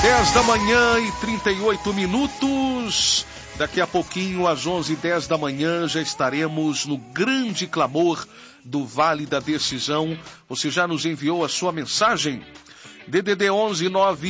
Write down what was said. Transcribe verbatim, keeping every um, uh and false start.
dez da manhã e trinta e oito minutos. Daqui a pouquinho, às onze e dez da manhã, já estaremos no grande clamor do Vale da Decisão. Você já nos enviou a sua mensagem? D D D onze nove